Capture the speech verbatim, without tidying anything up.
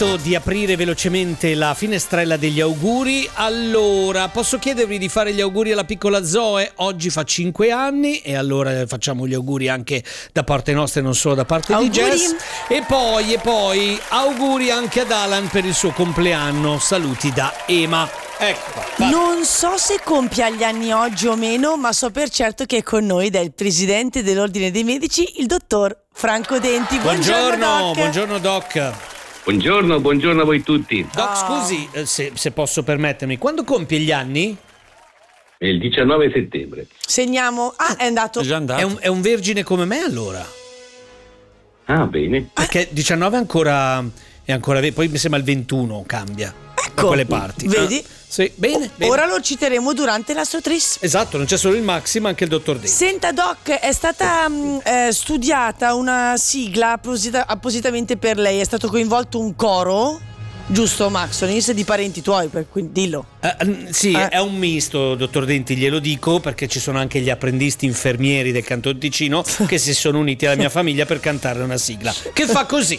Di aprire velocemente la finestrella degli auguri. Allora, posso chiedervi di fare gli auguri alla piccola Zoe? Oggi fa cinque anni e allora facciamo gli auguri anche da parte nostra e non solo da parte auguri. di Jess. E poi, e poi auguri anche ad Alan per il suo compleanno. Saluti da Ema. Ecco qua, non so se compia gli anni oggi o meno, ma so per certo che è con noi ed è il presidente dell'Ordine dei Medici, il dottor Franco Denti. Buongiorno, buongiorno Doc. Buongiorno Doc. Buongiorno, buongiorno a voi tutti. Doc, Oh. scusi, se, se posso permettermi, quando compie gli anni? È il diciannove settembre. Segniamo. Ah, è andato. È già andato. È un, è un vergine come me allora? Ah, bene. Perché diciannove è ancora, è ancora, poi mi sembra il ventuno cambia. Ecco, da quelle parti. vedi? Ah, sì, bene, bene. Ora lo citeremo durante la sua tris. Esatto, non c'è solo il Maxi, ma anche il dottor Denti. Senta Doc, è stata mh, eh, studiata una sigla apposita- appositamente per lei, è stato coinvolto un coro, giusto Maxonis, di parenti tuoi, per, quindi dillo. Eh, sì, Eh. è un misto, dottor Denti, glielo dico, perché ci sono anche gli apprendisti infermieri del Canton Ticino che si sono uniti alla mia famiglia per cantare una sigla che fa così.